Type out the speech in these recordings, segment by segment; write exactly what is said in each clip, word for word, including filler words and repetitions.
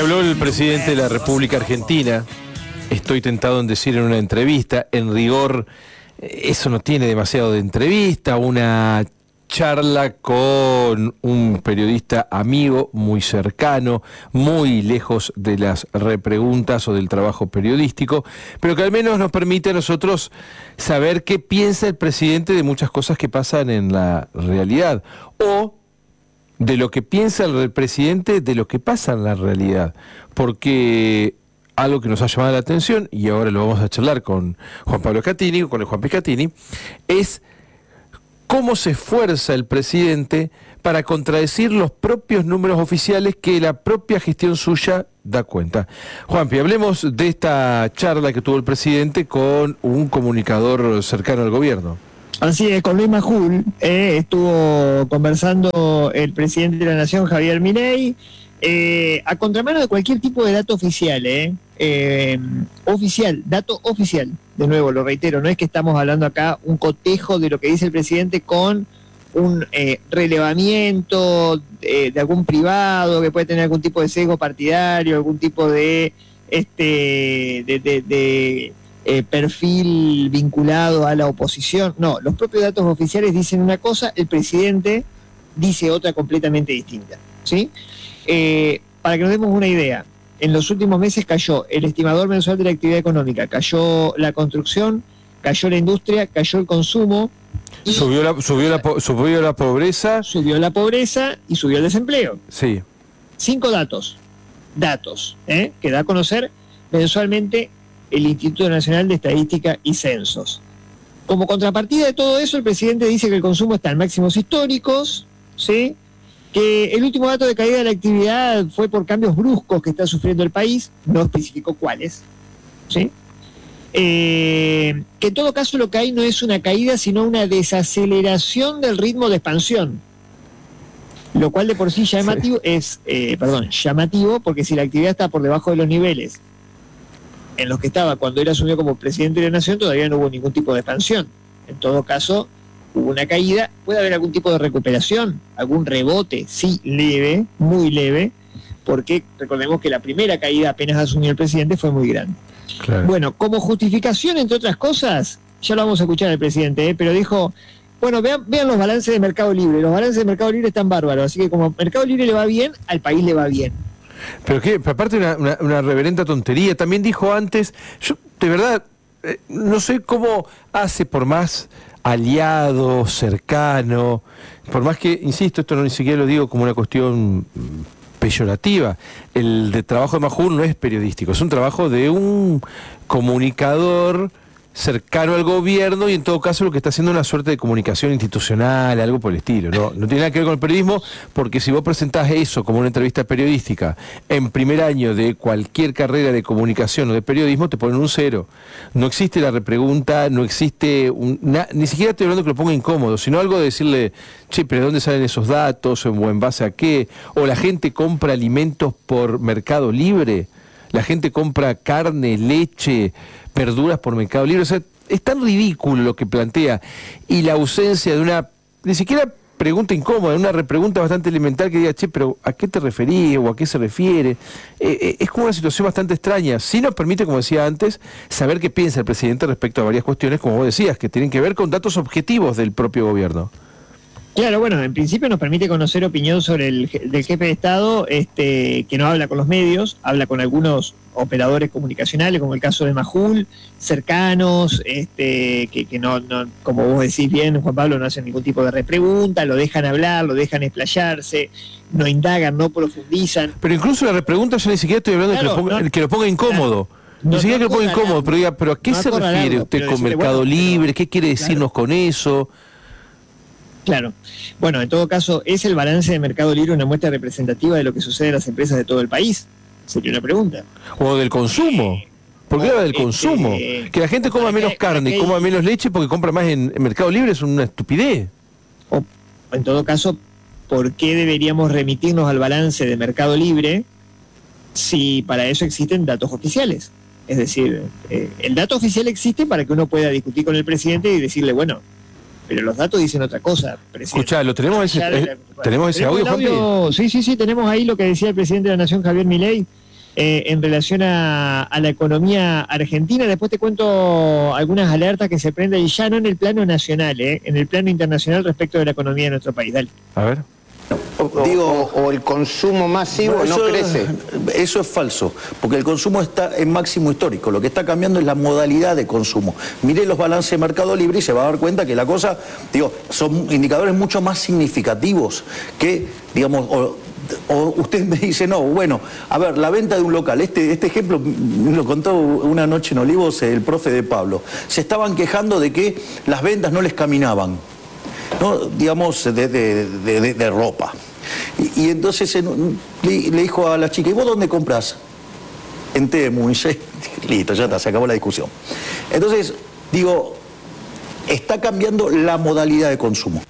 habló el presidente de la República Argentina, estoy tentado en decir en una entrevista, en rigor eso no tiene demasiado de entrevista, una charla con un periodista amigo, muy cercano, muy lejos de las repreguntas o del trabajo periodístico, pero que al menos nos permite a nosotros saber qué piensa el presidente de muchas cosas que pasan en la realidad, o de lo que piensa el presidente de lo que pasa en la realidad, porque algo que nos ha llamado la atención, y ahora lo vamos a charlar con Juan Pablo Catini, con el Juan P. Catini, es cómo se esfuerza el presidente para contradecir los propios números oficiales que la propia gestión suya da cuenta. Juanpi, hablemos de esta charla que tuvo el presidente con un comunicador cercano al gobierno. Así es, con Luis Majul eh, estuvo conversando el presidente de la Nación, Javier Milei, eh, a contramano de cualquier tipo de dato oficial, eh, eh, oficial, dato oficial. De nuevo, lo reitero, no es que estamos hablando acá un cotejo de lo que dice el presidente con un eh, relevamiento eh, de algún privado que puede tener algún tipo de sesgo partidario, algún tipo de este de, de, de eh, perfil vinculado a la oposición. No, los propios datos oficiales dicen una cosa, el presidente dice otra completamente distinta, ¿sí? Eh, para que nos demos una idea, en los últimos meses cayó el estimador mensual de la actividad económica, cayó la construcción, cayó la industria, cayó el consumo. Subió la, subió la, subió la pobreza. Subió la pobreza y subió el desempleo. Sí. Cinco datos, datos, ¿eh? que da a conocer mensualmente el Instituto Nacional de Estadística y Censos. Como contrapartida de todo eso, el presidente dice que el consumo está en máximos históricos, ¿sí? Que el último dato de caída de la actividad fue por cambios bruscos que está sufriendo el país, no especificó cuáles, ¿sí? Eh, que en todo caso lo que hay no es una caída, sino una desaceleración del ritmo de expansión, lo cual de por sí llamativo sí. es, eh, perdón, llamativo, porque si la actividad está por debajo de los niveles en los que estaba cuando él asumió como presidente de la Nación, todavía no hubo ningún tipo de expansión. En todo caso, hubo una caída, puede haber algún tipo de recuperación, algún rebote, sí, leve, muy leve, porque recordemos que la primera caída apenas asumió el presidente fue muy grande. Claro. Bueno, como justificación, entre otras cosas, ya lo vamos a escuchar al presidente, ¿eh? pero dijo, bueno, vean, vean los balances de Mercado Libre, los balances de Mercado Libre están bárbaros, así que como Mercado Libre le va bien, al país le va bien. Pero que, aparte una, una, una reverenda tontería, también dijo antes, yo de verdad, eh, no sé cómo hace por más aliado, cercano, por más que, insisto, esto no ni siquiera lo digo como una cuestión peyorativa, el de trabajo de Majul no es periodístico, es un trabajo de un comunicador cercano al gobierno y en todo caso lo que está haciendo es una suerte de comunicación institucional, algo por el estilo, no, no tiene nada que ver con el periodismo, porque si vos presentás eso como una entrevista periodística en primer año de cualquier carrera de comunicación o de periodismo, te ponen un cero. No existe la repregunta, no existe, un, na, ni siquiera estoy hablando que lo ponga incómodo, sino algo de decirle, che, pero ¿de dónde salen esos datos? ¿O en base a qué? ¿O la gente compra alimentos por Mercado Libre? ¿La gente compra carne, leche, verduras por Mercado Libre? O sea, es tan ridículo lo que plantea, y la ausencia de una, ni siquiera pregunta incómoda, una repregunta bastante elemental que diga, che, pero ¿a qué te referís o a qué se refiere? Eh, eh, es como una situación bastante extraña. Sí nos permite, como decía antes, saber qué piensa el presidente respecto a varias cuestiones, como vos decías, que tienen que ver con datos objetivos del propio gobierno. Claro, bueno, en principio nos permite conocer opinión sobre el del jefe de Estado, este, que no habla con los medios, habla con algunos operadores comunicacionales, como el caso de Majul, cercanos, este, que, que no, no, como vos decís bien, Juan Pablo, no hacen ningún tipo de repregunta, lo dejan hablar, lo dejan explayarse, no indagan, no profundizan. Pero incluso la repregunta yo ni siquiera estoy hablando claro, de que lo ponga, no, que lo ponga incómodo. Claro. Ni no, siquiera no que lo ponga incómodo, pero diga, pero ¿a qué no se refiere usted con Mercado bueno, Libre? Pero, ¿qué quiere decirnos claro. con eso? Claro. Bueno, en todo caso, ¿es el balance de Mercado Libre una muestra representativa de lo que sucede en las empresas de todo el país? Sería una pregunta. O del consumo. ¿Por qué habla del este, consumo? Que la gente coma menos carne, coma menos leche porque compra más en, en Mercado Libre es una estupidez. O, en todo caso, ¿por qué deberíamos remitirnos al balance de Mercado Libre si para eso existen datos oficiales? Es decir, eh, el dato oficial existe para que uno pueda discutir con el presidente y decirle, bueno, pero los datos dicen otra cosa. Escuchá, ¿lo tenemos ese, eh, ¿tenemos ese ¿Tenemos audio, audio? Sí, sí, sí, tenemos ahí lo que decía el presidente de la Nación, Javier Milei. eh, en relación a, a la economía argentina. Después te cuento algunas alertas que se prenden ya no en el plano nacional, eh, en el plano internacional respecto de la economía de nuestro país. Dale. A ver. O, Digo, o, o el consumo masivo no, eso, no crece. Eso es falso, porque el consumo está en máximo histórico. Lo que está cambiando es la modalidad de consumo. Mire los balances de Mercado Libre y se va a dar cuenta que la cosa, digo, son indicadores mucho más significativos que, digamos, o, o usted me dice, no, bueno, a ver, la venta de un local, este, este ejemplo lo contó una noche en Olivos el profe de Pablo. Se estaban quejando de que las ventas no les caminaban, ¿no? Digamos, de, de, de, de ropa. Y, y entonces en, le, le dijo a la chica, ¿y vos dónde compras? En Temu. Y ya, listo, ya está, se acabó la discusión. Entonces, digo, está cambiando la modalidad de consumo.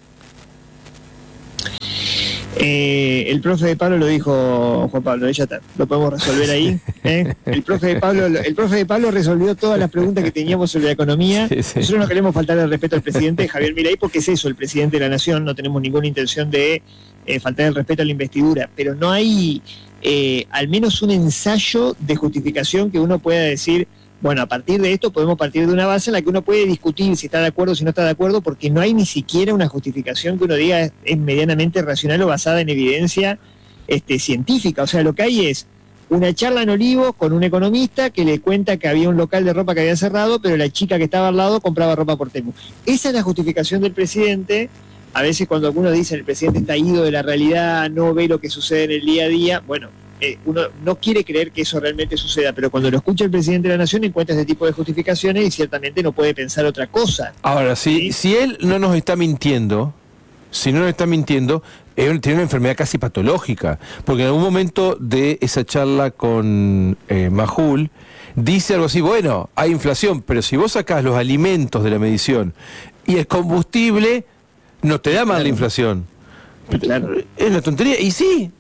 Eh, el profe de Pablo lo dijo, Juan Pablo, ya está, lo podemos resolver ahí. ¿eh? El profe de Pablo, el profe de Pablo resolvió todas las preguntas que teníamos sobre la economía. Sí, sí. Nosotros no queremos faltar el respeto al presidente Javier Milei, porque es eso, el presidente de la nación. No tenemos ninguna intención de eh, faltar el respeto a la investidura, pero no hay eh, al menos un ensayo de justificación que uno pueda decir, bueno, a partir de esto podemos partir de una base en la que uno puede discutir si está de acuerdo o si no está de acuerdo, porque no hay ni siquiera una justificación que uno diga es, es medianamente racional o basada en evidencia este, científica. O sea, lo que hay es una charla en Olivos con un economista que le cuenta que había un local de ropa que había cerrado, pero la chica que estaba al lado compraba ropa por Temu. Esa es la justificación del presidente. A veces cuando algunos dicen el presidente está ido de la realidad, no ve lo que sucede en el día a día, bueno, Eh, uno no quiere creer que eso realmente suceda, pero cuando lo escucha el presidente de la nación encuentra este tipo de justificaciones y ciertamente no puede pensar otra cosa. Ahora, si, ¿sí? si él no nos está mintiendo, si no nos está mintiendo, él tiene una enfermedad casi patológica, porque en algún momento de esa charla con eh, Majul, dice algo así, bueno, hay inflación, pero si vos sacás los alimentos de la medición y el combustible, no te da más claro. la inflación. Claro. Es una tontería, y sí,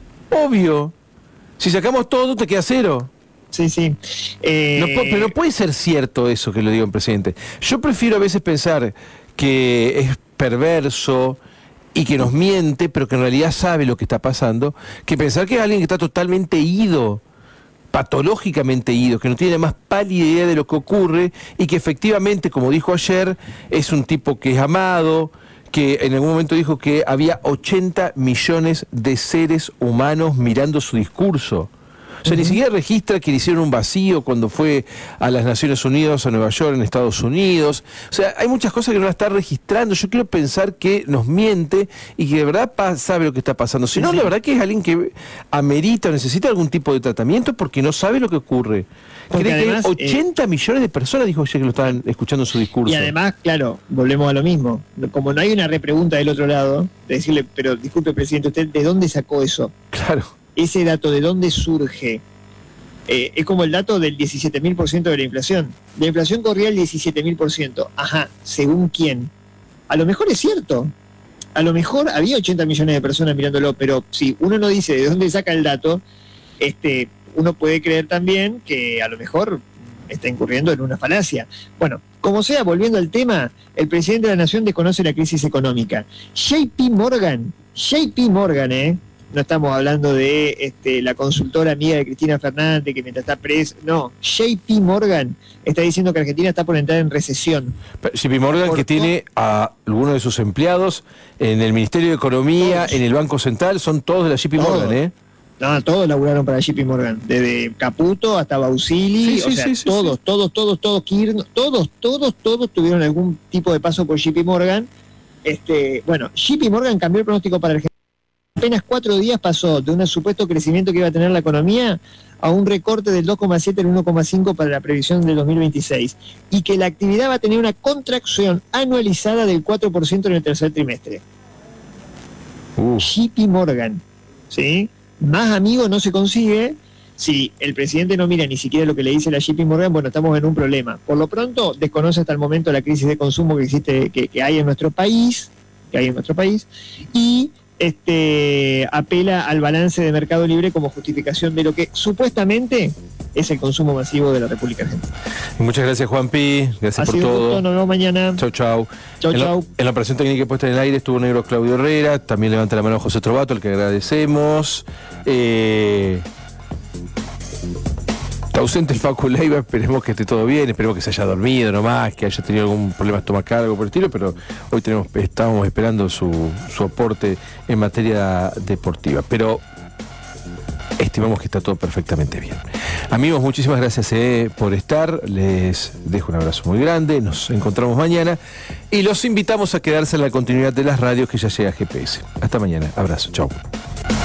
obvio. Si sacamos todo, te queda cero. Sí, sí. Eh... No, pero no puede ser cierto eso que lo diga un presidente. Yo prefiero a veces pensar que es perverso y que nos miente, pero que en realidad sabe lo que está pasando, que pensar que es alguien que está totalmente ido, patológicamente ido, que no tiene más pálida idea de lo que ocurre y que efectivamente, como dijo ayer, es un tipo que es amado, que en algún momento dijo que había ochenta millones de seres humanos mirando su discurso. O sea, uh-huh. ni siquiera registra que le hicieron un vacío cuando fue a las Naciones Unidas, a Nueva York, en Estados Unidos. O sea, hay muchas cosas que no la está registrando. Yo quiero pensar que nos miente y que de verdad sabe lo que está pasando. Si no, sí. la verdad que es alguien que amerita o necesita algún tipo de tratamiento porque no sabe lo que ocurre. Cree además, que hay ochenta eh, millones de personas, dijo ayer, que lo estaban escuchando su discurso. Y además, claro, volvemos a lo mismo. Como no hay una repregunta del otro lado, de decirle, pero disculpe, presidente, ¿usted de dónde sacó eso? Claro. Ese dato, ¿de dónde surge? Eh, es como el dato del diecisiete mil por ciento de la inflación. La inflación corría el diecisiete mil por ciento. Ajá, ¿según quién? A lo mejor es cierto. A lo mejor había ochenta millones de personas mirándolo, pero si uno no dice de dónde saca el dato, este... uno puede creer también que a lo mejor está incurriendo en una falacia. Bueno, como sea, volviendo al tema, el presidente de la Nación desconoce la crisis económica. J P Morgan, J P Morgan, ¿eh? No estamos hablando de este, la consultora amiga de Cristina Fernández que mientras está presa, no, J P Morgan está diciendo que Argentina está por entrar en recesión. J P Morgan por que tiene a algunos de sus empleados en el Ministerio de Economía, todos. En el Banco Central, son todos de la J P todos. Morgan, ¿eh? No, todos laburaron para J P Morgan, desde Caputo hasta Bausili, sí, sí, o sea, sí, sí, todos, sí. todos, todos, todos, Kirchner, todos, todos, todos tuvieron algún tipo de paso por J P Morgan. Este, bueno, J P Morgan cambió el pronóstico para Argentina. Apenas cuatro días pasó de un supuesto crecimiento que iba a tener la economía a un recorte del dos coma siete al uno coma cinco para la previsión del dos mil veintiséis y que la actividad va a tener una contracción anualizada del cuatro por ciento en el tercer trimestre. Uh. J P Morgan, ¿sí? Más amigos no se consigue. Si el presidente no mira ni siquiera lo que le dice la J P Morgan, bueno, estamos en un problema. Por lo pronto, desconoce hasta el momento la crisis de consumo que existe, que, que hay en nuestro país, que hay en nuestro país, y este apela al balance de Mercado Libre como justificación de lo que supuestamente es el consumo masivo de la República Argentina. Muchas gracias, Juanpi. Gracias ha por todo. Gusto, nos vemos mañana. Chau, chau. Chau, en, chau. La, en la operación técnica puesta en el aire estuvo negro Claudio Herrera. También levanta la mano José Trovato, al que agradecemos. Eh... Está ausente el Facu Leiva, esperemos que esté todo bien, esperemos que se haya dormido nomás, que haya tenido algún problema estomacal o algo por el estilo, pero hoy tenemos, estábamos esperando su, su aporte en materia deportiva. Pero estimamos que está todo perfectamente bien. Amigos, muchísimas gracias eh, por estar. Les dejo un abrazo muy grande. Nos encontramos mañana y los invitamos a quedarse en la continuidad de las radios que ya llega G P S. Hasta mañana. Abrazo. Chau.